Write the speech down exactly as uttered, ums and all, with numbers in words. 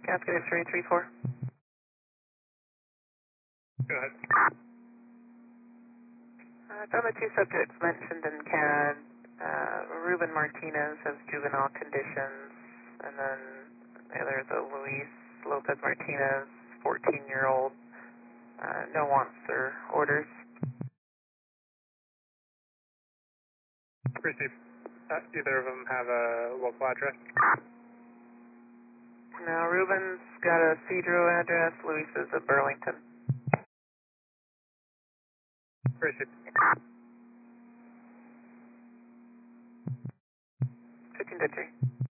Cascade three three four. Go ahead. Uh, found the two subjects mentioned in C A D. Uh, Ruben Martinez has juvenile conditions, and then the other is a Luis Lopez Martinez, fourteen-year-old. Uh, no wants or orders. Received. Uh, either of them have a local address? Now, Ruben's got a Cedro address, Luis is a Burlington. Received. fifteen to three.